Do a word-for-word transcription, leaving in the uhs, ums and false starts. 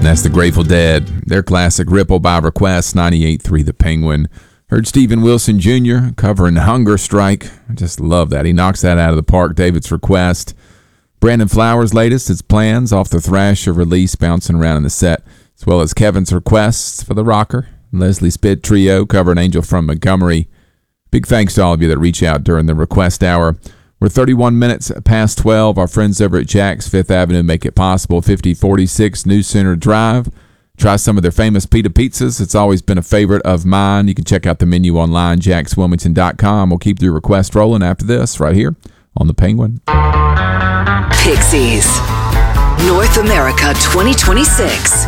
that's the Grateful Dead. Their classic Ripple by request, ninety-eight point three The Penguin. Heard Steven Wilson Junior covering Hunger Strike. I just love that. He knocks that out of the park. David's request. Brandon Flowers' latest, his Plans, off the Thrasher release, bouncing around in the set, as well as Kevin's requests for the rocker. Leslie Spitt Trio covering Angel from Montgomery. Big thanks to all of you that reach out during the request hour. We're thirty-one minutes past twelve. Our friends over at Jack's Fifth Avenue make it possible. fifty forty-six New Center Drive. Try some of their famous pita pizzas. It's always been a favorite of mine. You can check out the menu online, jacks wilmington dot com. We'll keep your request rolling after this right here on The Penguin. Pixies, North America twenty twenty-six.